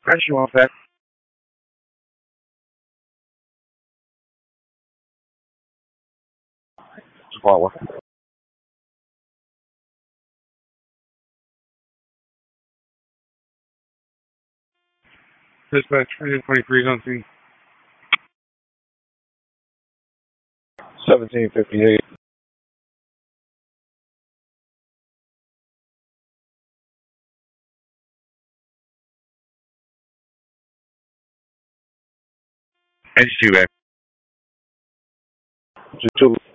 Pressure on that. Chihuahua. Dispatch 23 on scene. 1758. NG2 back. 2.